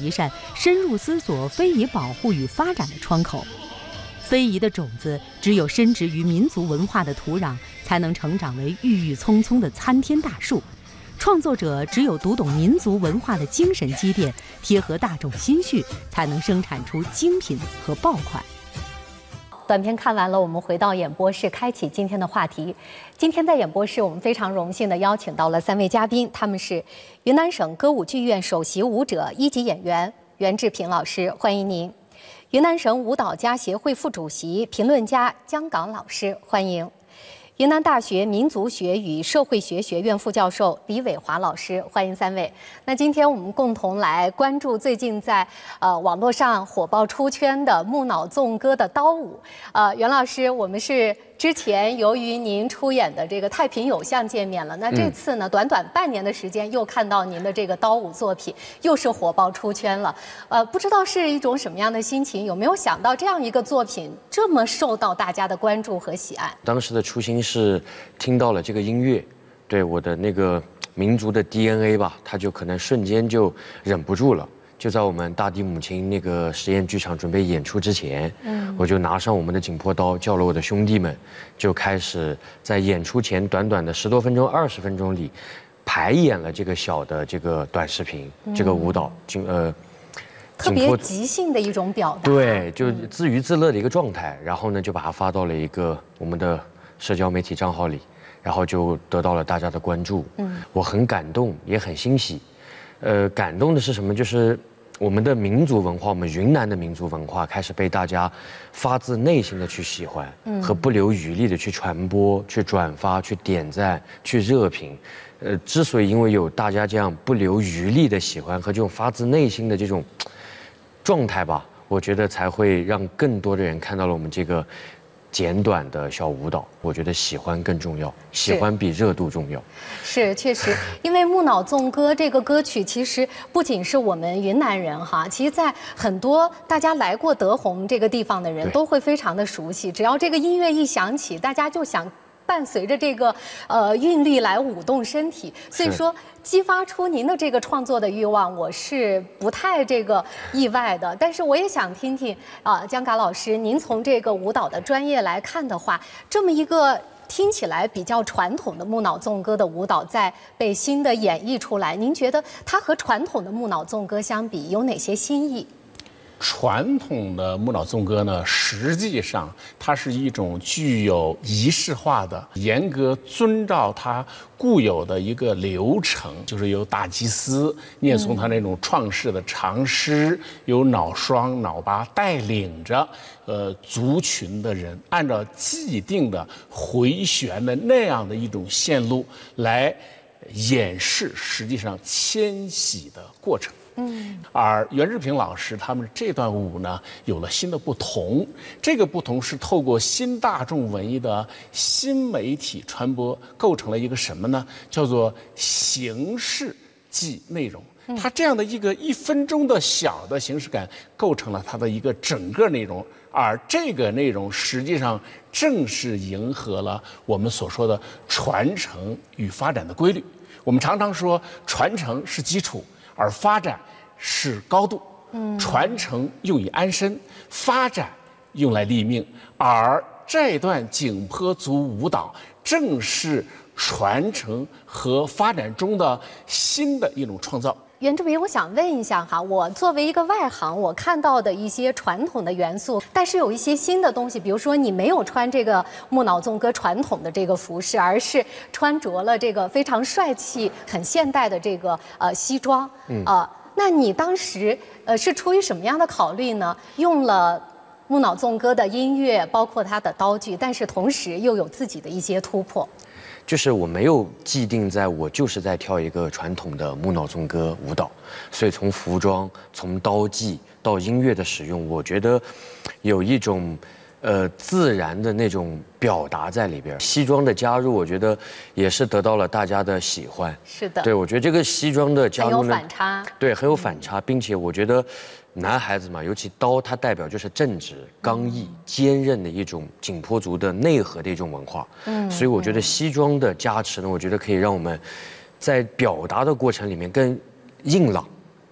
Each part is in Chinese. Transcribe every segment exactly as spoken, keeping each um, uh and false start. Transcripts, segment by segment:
一扇深入思索非遗保护与发展的窗口。非遗的种子只有深植于民族文化的土壤，才能成长为郁郁葱葱的参天大树。创作者只有读懂民族文化的精神积淀，贴合大众心绪，才能生产出精品和爆款。短片看完了，我们回到演播室，开启今天的话题。今天在演播室，我们非常荣幸地邀请到了三位嘉宾，他们是云南省歌舞剧院首席舞者、一级演员袁志平老师，欢迎您；云南省舞蹈家协会副主席、评论家姜港老师，欢迎；云南大学民族学与社会学学院副教授李伟华老师，欢迎三位。那今天我们共同来关注最近在呃网络上火爆出圈的木脑纵歌的刀舞。呃，袁老师，我们是之前由于您出演的这个《太平有象》见面了，那这次呢，短短半年的时间又看到您的这个刀舞作品，又是火爆出圈了。呃，不知道是一种什么样的心情？有没有想到这样一个作品这么受到大家的关注和喜爱？ 当时的初心是听到了这个音乐，对我的那个民族的 D N A 吧，它就可能瞬间就忍不住了。就在我们大地母亲那个实验剧场准备演出之前，嗯，我就拿上我们的紧迫刀，叫了我的兄弟们，就开始在演出前短短的十多分钟、二十分钟里，排演了这个小的这个短视频，嗯、这个舞蹈，紧呃。 特别即兴的一种表达， 对，就自娱自乐的一个状态。然后呢，就把它发到了一个我们的社交媒体账号里，然后就得到了大家的关注。嗯，我很感动，也很欣喜。呃，感动的是什么？就是我们的民族文化，我们云南的民族文化开始被大家发自内心的去喜欢，嗯，和不留余力的去传播、去转发、去点赞、去热评。呃，之所以因为有大家这样不留余力的喜欢和这种发自内心的这种状态吧，我觉得才会让更多的人看到了我们这个简短的小舞蹈。我觉得喜欢更重要，喜欢比热度重要。 是，确实，因为木脑纵歌这个歌曲，其实不仅是我们云南人哈，其实在很多大家来过德宏这个地方的人都会非常的熟悉。只要这个音乐一响起，大家就想伴随着这个呃韵律来舞动身体，所以说激发出您的这个创作的欲望，我是不太这个意外的。但是我也想听听啊、呃，姜嘎老师，您从这个舞蹈的专业来看的话，这么一个听起来比较传统的木脑纵歌的舞蹈，在被新的演绎出来，您觉得它和传统的木脑纵歌相比有哪些新意？ 传统的木脑纵歌呢，实际上它是一种具有仪式化的、严格遵照它固有的一个流程，就是由大祭司念诵他那种创世的长诗，由脑双、脑八带领着呃族群的人，按照既定的回旋的那样的一种线路来演示，实际上迁徙的过程。嗯，而袁志平老师他们这段舞呢，有了新的不同。这个不同是透过新大众文艺的新媒体传播，构成了一个什么呢？叫做形式即内容。它这样的一个一分钟的小的形式感，构成了它的一个整个内容。而这个内容实际上正是迎合了我们所说的传承与发展的规律。我们常常说，传承是基础，而发展是高度。嗯，传承用以安身，发展用来立命。而这段景颇族舞蹈正是传承和发展中的新的一种创造。 袁志平，我想问一下哈，我作为一个外行，我看到的一些传统的元素，但是有一些新的东西，比如说你没有穿这个木脑纵歌传统的这个服饰，而是穿着了这个非常帅气、很现代的这个呃西装，嗯啊、呃，那你当时呃是出于什么样的考虑呢？用了木脑纵歌的音乐，包括它的刀具，但是同时又有自己的一些突破。 就是我没有既定在我就是在跳一个传统的木脑纵歌舞蹈，所以从服装、从刀技到音乐的使用，我觉得有一种呃自然的那种表达在里边。西装的加入，我觉得也是得到了大家的喜欢。 是的， 对，我觉得这个西装的加入呢， 很有反差， 对，很有反差，并且我觉得男孩子嘛，尤其刀，它代表就是正直、刚毅、坚韧的一种景颇族的内核的一种文化。嗯，所以我觉得西装的加持呢，我觉得可以让我们在表达的过程里面更硬朗、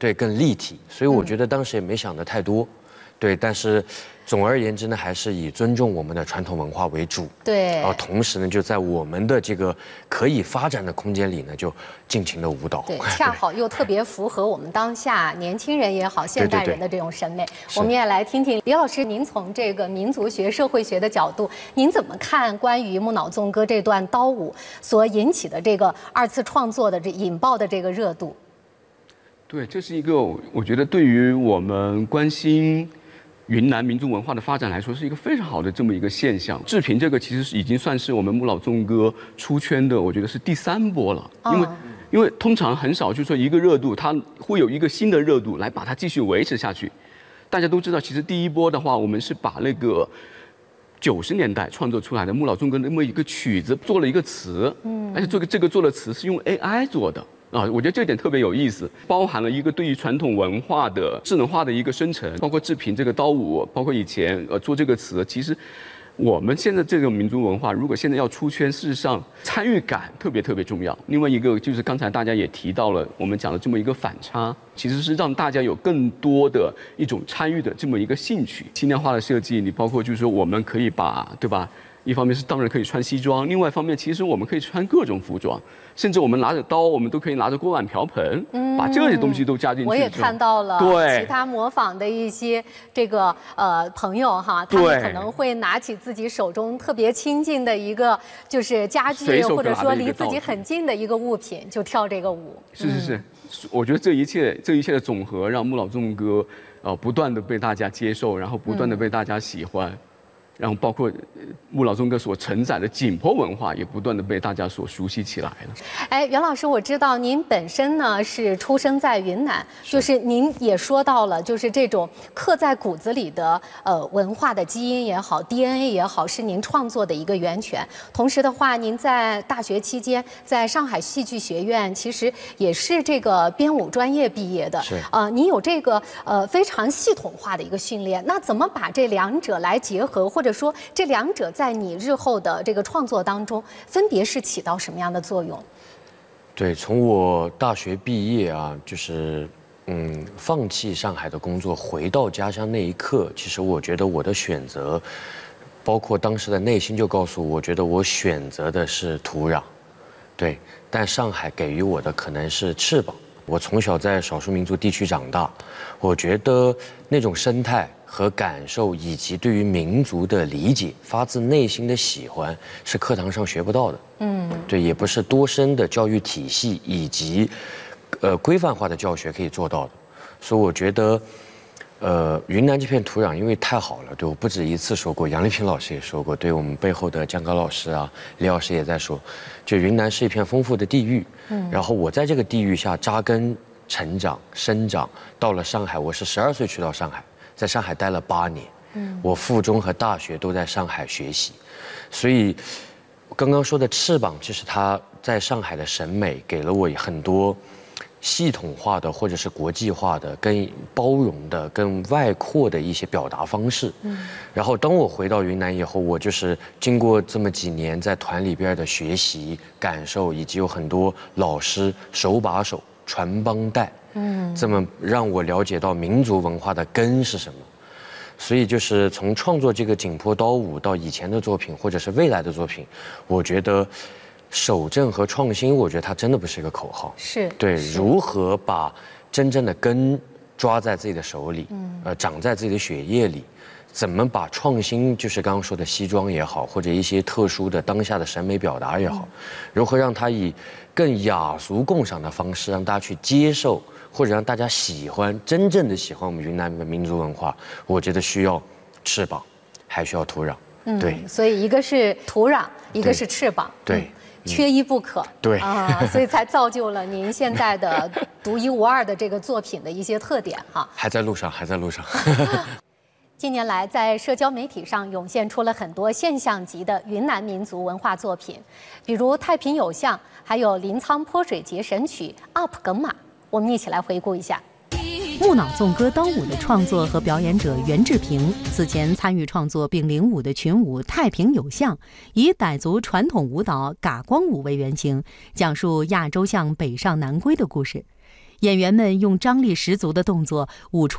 对，更立体。所以我觉得当时也没想得太多，对，但是。总而言之呢，还是以尊重我们的传统文化为主。 对， 然后同时呢，就在我们的这个可以发展的空间里呢，就尽情的舞蹈。 对，恰好又特别符合我们当下年轻人也好，现代人的这种审美。对对对，我们也来听听李老师，您从这个民族学、社会学的角度，您怎么看关于木脑纵歌这段刀舞所引起的这个二次创作的这引爆的这个热度？ 对，这是一个我觉得对于我们关心云南民族文化的发展来说，是一个非常好的这么一个现象。志平这个其实已经算是我们木脑纵歌出圈的，我觉得是第三波了。因为，因为通常很少就说一个热度，它会有一个新的热度来把它继续维持下去。大家都知道，其实第一波的话，我们是把那个九十年代创作出来的木脑纵歌那么一个曲子做了一个词，嗯，而且这个这个做的词是用 A I 做的。啊，我觉得这点特别有意思，包含了一个对于传统文化的智能化的一个生成，包括志平这个刀舞，包括以前呃做这个词，其实我们现在这个民族文化，如果现在要出圈，事实上参与感特别特别重要。另外一个就是刚才大家也提到了，我们讲的这么一个反差，其实是让大家有更多的一种参与的这么一个兴趣。轻量化的设计，你包括就是说我们可以把，对吧？一方面是当然可以穿西装，另外一方面其实我们可以穿各种服装，甚至我们拿着刀，我们都可以拿着锅碗瓢盆，嗯、把这些东西都加进去。 我也看到了，对其他模仿的一些这个呃朋友哈，他们可能会拿起自己手中特别亲近的一个就是家具，或者说离自己很近的一个物品，就跳这个舞。 是是是，嗯、我觉得这一切这一切的总和，让木脑纵歌呃不断的被大家接受，然后不断的被大家喜欢。嗯然后包括木脑纵歌所承载的紧迫文化，也不断的被大家所熟悉起来了。 哎，袁老师，我知道您本身呢是出生在云南，就是您也说到了，就是这种刻在骨子里的呃文化的基因也好 ，D N A 也好，是您创作的一个源泉。同时的话，您在大学期间在上海戏剧学院，其实也是这个编舞专业毕业的。 是。 呃，你有这个呃非常系统化的一个训练，那怎么把这两者来结合，或者说这两者在你日后的这个创作当中，分别是起到什么样的作用？ 对，从我大学毕业啊，就是嗯，放弃上海的工作，回到家乡那一刻，其实我觉得我的选择，包括当时的内心就告诉我，我觉得我选择的是土壤，对，但上海给予我的可能是翅膀。我从小在少数民族地区长大，我觉得那种生态和感受，以及对于民族的理解，发自内心的喜欢，是课堂上学不到的。嗯，对，也不是多深的教育体系以及，呃，规范化的教学可以做到的。所以我觉得，呃，云南这片土壤因为太好了，对我不止一次说过，杨丽萍老师也说过，对我们背后的姜高老师啊，李老师也在说，就云南是一片丰富的地域。嗯，然后我在这个地域下扎根、成长、生长，到了上海，我是十二岁去到上海。在上海待了八年，嗯，我附中和大学都在上海学习，所以刚刚说的翅膀，其实它在上海的审美给了我很多系统化的或者是国际化的、更包容的、更外扩的一些表达方式。嗯，然后当我回到云南以后，我就是经过这么几年在团里边的学习、感受，以及有很多老师手把手传帮带。嗯，这么让我了解到民族文化的根是什么，所以就是从创作这个紧迫刀舞到以前的作品或者是未来的作品，我觉得守正和创新，我觉得它真的不是一个口号， 是对如何把真正的根抓在自己的手里，嗯，呃，长在自己的血液里。怎么把创新，就是刚刚说的西装也好，或者一些特殊的当下的审美表达也好，如何让它以更雅俗共赏的方式让大家去接受，或者让大家喜欢，真正的喜欢我们云南的民族文化，我觉得需要翅膀，还需要土壤。嗯，对， 所以一个是土壤，一个是翅膀， 对。 嗯缺一不可， 对啊，所以才造就了您现在的独一无二的这个作品的一些特点哈。 还在路上，还在路上。 近年来，在社交媒体上涌现出了很多现象级的云南民族文化作品，比如《太平有象》，还有临沧泼水节神曲《阿普耿马》。我们一起来回顾一下。 木脑纵歌刀舞的创作和表演者袁志平，此前参与创作并领舞的群舞《太平有象》，以傣族传统舞蹈嘎光舞为原型，讲述亚洲象北上南归的故事。 演员们用张力十足的动作舞出